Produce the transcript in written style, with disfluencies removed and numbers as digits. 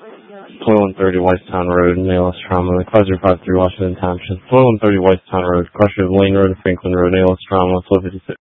2130 Whitestown Road, ALS Trauma, 5053 Washington Township. 2130 Whitestown Road, Crusher Lane Road, Franklin Road, ALS Trauma, 1256.